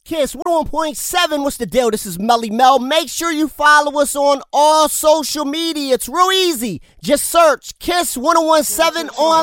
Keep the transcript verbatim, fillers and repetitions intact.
Kiss one oh one point seven, what's the deal? This is Melly Mel. Make sure you follow us on all social media. It's real easy. Just search Kiss one oh one point seven on